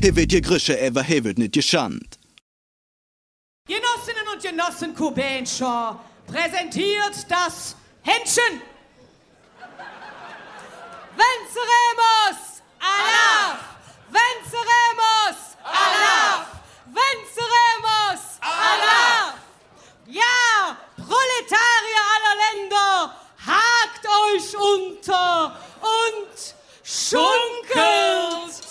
He wird je Grische, he wird nicht geschand. Genossinnen und Genossen Kubenscher präsentiert das Händchen. Venceremos! Allah! Venceremos! Allah! Venceremos! Allah! Ja, Proletarier aller Länder, hakt euch unter und schunkelt!